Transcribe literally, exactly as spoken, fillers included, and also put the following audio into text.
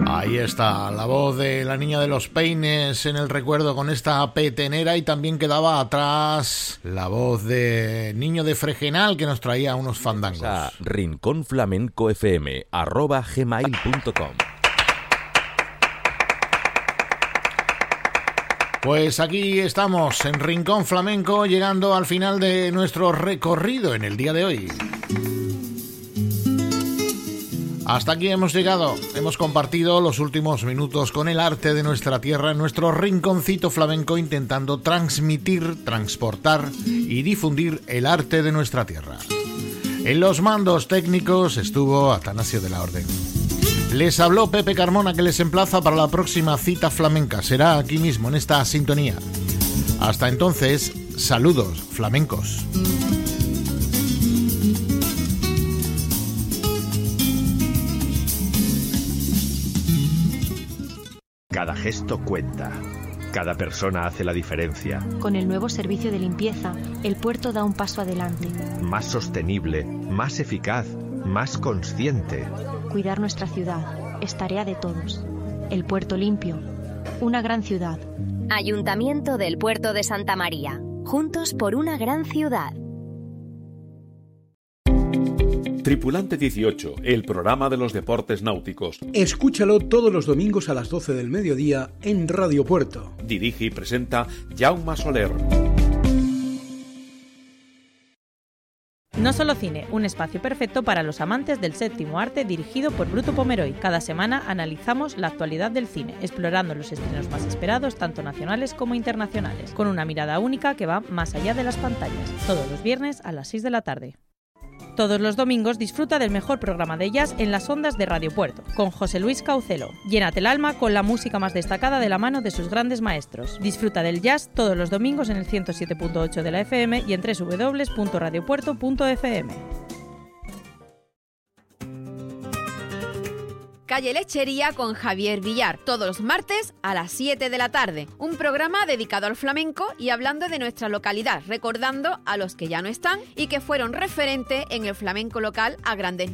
Ahí está, la voz de la niña de los peines en el recuerdo con esta petenera, y también quedaba atrás la voz de Niño de Fregenal que nos traía unos fandangos. A rincón flamenco f m arroba gmail punto com. Pues aquí estamos en Rincón Flamenco, llegando al final de nuestro recorrido en el día de hoy. Hasta aquí hemos llegado, hemos compartido los últimos minutos con el arte de nuestra tierra en nuestro rinconcito flamenco, intentando transmitir, transportar y difundir el arte de nuestra tierra. En los mandos técnicos estuvo Atanasio de la Orden. Les habló Pepe Carmona, que les emplaza para la próxima cita flamenca. Será aquí mismo, en esta sintonía. Hasta entonces, saludos flamencos. Cada gesto cuenta. Cada persona hace la diferencia. Con el nuevo servicio de limpieza, el puerto da un paso adelante. Más sostenible, más eficaz, más consciente. Cuidar nuestra ciudad es tarea de todos. El puerto limpio, una gran ciudad. Ayuntamiento del Puerto de Santa María. Juntos por una gran ciudad. Tripulante dieciocho, el programa de los deportes náuticos. Escúchalo todos los domingos a las doce del mediodía en Radio Puerto. Dirige y presenta Jaume Soler. No Solo Cine, un espacio perfecto para los amantes del séptimo arte, dirigido por Bruto Pomeroy. Cada semana analizamos la actualidad del cine, explorando los estrenos más esperados, tanto nacionales como internacionales, con una mirada única que va más allá de las pantallas. Todos los viernes a las seis de la tarde. Todos los domingos disfruta del mejor programa de jazz en las ondas de Radio Puerto, con José Luis Caucelo. Llénate el alma con la música más destacada de la mano de sus grandes maestros. Disfruta del jazz todos los domingos en el ciento siete punto ocho de la F M y en doble u doble u doble u punto radio puerto punto f m. Calle Lechería con Javier Villar, todos los martes a las siete de la tarde. Un programa dedicado al flamenco y hablando de nuestra localidad, recordando a los que ya no están y que fueron referentes en el flamenco local a grandes